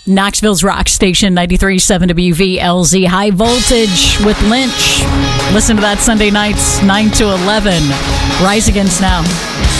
Knoxville's rock station, 93.7 WVLZ. High Voltage with Lynch. Listen to that Sunday nights, 9 to 11. Rise Against Now.